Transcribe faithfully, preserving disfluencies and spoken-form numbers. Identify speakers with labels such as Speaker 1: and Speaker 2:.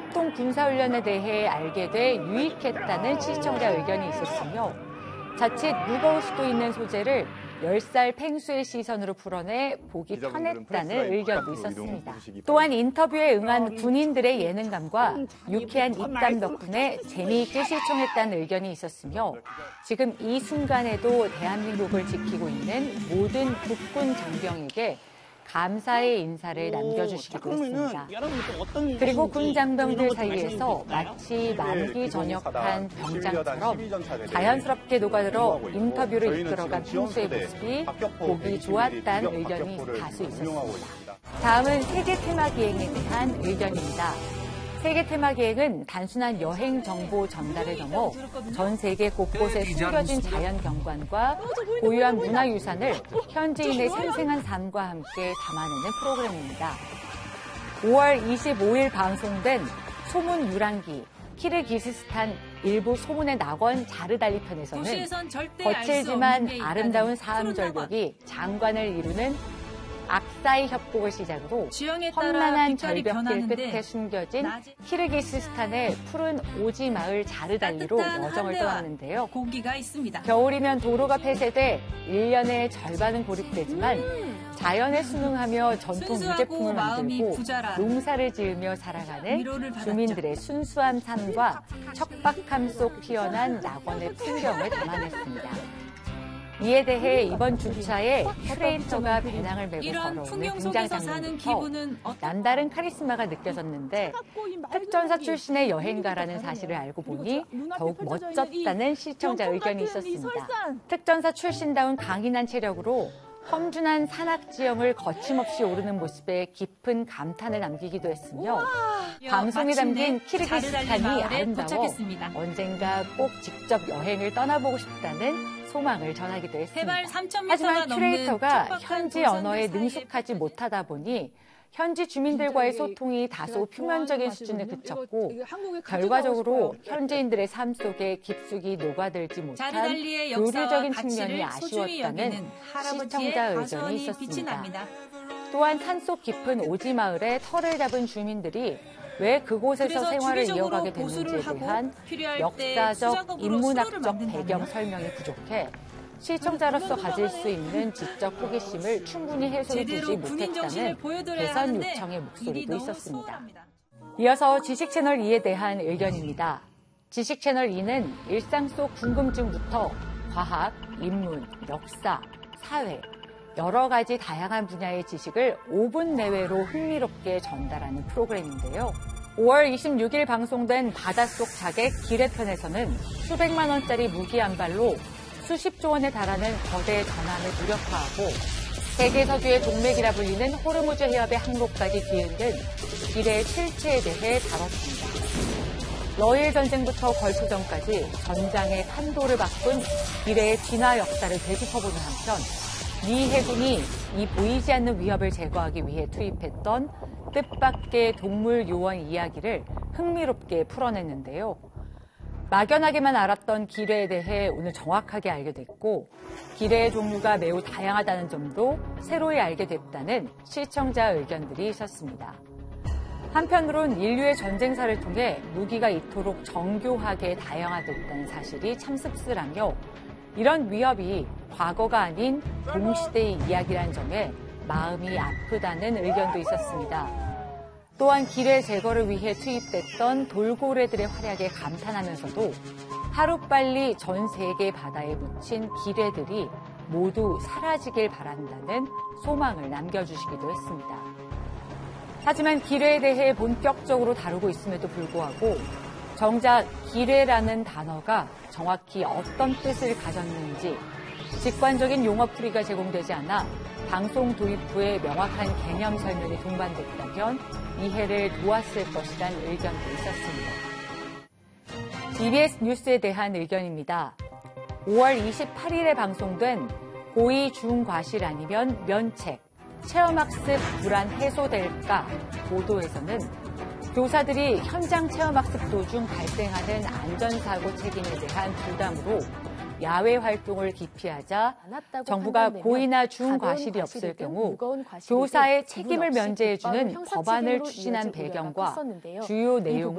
Speaker 1: 합동 군사훈련에 대해 알게 돼 유익했다는 시청자 의견이 있었으며 자칫 무거울 수도 있는 소재를 열 살 펭수의 시선으로 풀어내 보기 편했다는 의견도 있었습니다. 또한 인터뷰에 응한 군인들의 예능감과 유쾌한 입담 덕분에 재미있게 시청했다는 의견이 있었으며 지금 이 순간에도 대한민국을 지키고 있는 모든 국군 장병에게 감사의 인사를 남겨주시기도 했습니다. 그리고 군 장병들 사이에서 마치 만기 전역한 병장처럼 자연스럽게 녹아들어 인터뷰를 이끌어간 펭수의 모습이 보기 좋았다는 의견이 다수 있었습니다. 다음은 세계 테마 기행에 대한 의견입니다. 세계 테마 기행은 단순한 여행 정보 전달을 넘어 전 세계 곳곳에 숨겨진 자연 경관과 고유한 문화유산을 현지인의 생생한 삶과 함께 담아내는 프로그램입니다. 오월 이십오일 방송된 소문 유랑기 키르기스스탄 일부 소문의 낙원 자르달리 편에서는 거칠지만 아름다운 사암 절벽이 장관을 이루는 악사의 협곡을 시작으로 험난한 절벽길 끝에 숨겨진 키르기스스탄의 푸른 오지 마을 자르달리로 여정을 떠났는데요.
Speaker 2: 고기가 있습니다.
Speaker 1: 겨울이면 도로가 폐쇄돼 일 년의 절반은 고립되지만 자연에 순응하며 전통 유제품을 만들고 농사를 지으며 살아가는 주민들의 순수한 삶과 척박함 속 피어난 낙원의 풍경을 담아냈습니다. 이에 대해 이번 주차에 큐레이터가 배낭을 메고 걸어오는 등장 장면부터 남다른 카리스마가 느껴졌는데 특전사 출신의 여행가라는 사실을 알고 보니 더욱 멋졌다는 시청자 의견이 있었습니다. 특전사 출신다운 강인한 체력으로 험준한 산악 지형을 거침없이 오르는 모습에 깊은 감탄을 남기기도 했으며 방송에 담긴 키르기스탄이 아름다워 언젠가 꼭 직접 여행을 떠나보고 싶다는 소망을 전하기도 했습니다. 하지만 큐레이터가 현지 언어에 능숙하지 못하다 보니 현지 주민들과의 소통이 다소 표면적인 수준에 그쳤고 결과적으로 현지인들의 삶 속에 깊숙이 녹아들지 못한 교류적인 측면이 아쉬웠다는 시청자 의견이 있었습니다. 또한 산속 깊은 오지 마을에 터를 잡은 주민들이 왜 그곳에서 생활을 이어가게 됐는지에 대한 역사적, 인문학적 배경 설명이 부족해 시청자로서 가질 수 있는 지적 호기심을 충분히 해소해주지 못했다는 개선 요청의 목소리도 있었습니다. 이어서 지식채널 이에 대한 의견입니다. 지식채널 이는 일상 속 궁금증부터 과학, 인문, 역사, 사회, 여러 가지 다양한 분야의 지식을 오 분 내외로 흥미롭게 전달하는 프로그램인데요. 오월 이십육일 방송된 바닷속 자객 기뢰편에서는 수백만 원짜리 무기 한 발로 수십조 원에 달하는 거대 전함을 무력화하고 세계 서주의 동맥이라 불리는 호르무즈 해협의 항로까지 뒤흔든 기뢰의 실체에 대해 다뤘습니다. 러일 전쟁부터 걸프전까지 전장의 판도를 바꾼 기뢰의 진화 역사를 되짚어보는 한편 미 해군이 이 보이지 않는 위협을 제거하기 위해 투입했던 뜻밖의 동물 요원 이야기를 흥미롭게 풀어냈는데요. 막연하게만 알았던 기뢰에 대해 오늘 정확하게 알게 됐고 기뢰의 종류가 매우 다양하다는 점도 새로이 알게 됐다는 시청자 의견들이 있었습니다. 한편으론 인류의 전쟁사를 통해 무기가 이토록 정교하게 다양화됐다는 사실이 참 씁쓸하며 이런 위협이 과거가 아닌 동시대의 이야기란 점에 마음이 아프다는 의견도 있었습니다. 또한 기뢰 제거를 위해 투입됐던 돌고래들의 활약에 감탄하면서도 하루빨리 전 세계 바다에 묻힌 기뢰들이 모두 사라지길 바란다는 소망을 남겨주시기도 했습니다. 하지만 기뢰에 대해 본격적으로 다루고 있음에도 불구하고 정작 기뢰라는 단어가 정확히 어떤 뜻을 가졌는지 직관적인 용어풀이가 제공되지 않아 방송 도입 후에 명확한 개념 설명이 동반됐다면 이해를 도왔을 것이란 의견도 있었습니다. 이비에스 뉴스에 대한 의견입니다. 오월 이십팔일에 방송된 고의 중과실 아니면 면책, 체험학습 불안 해소될까 보도에서는 교사들이 현장 체험학습 도중 발생하는 안전사고 책임에 대한 부담으로 야외 활동을 기피하자 정부가 고의나 중과실이 없을 경우 교사의 책임을 면제해주는 법안을 추진한 배경과 주요 내용을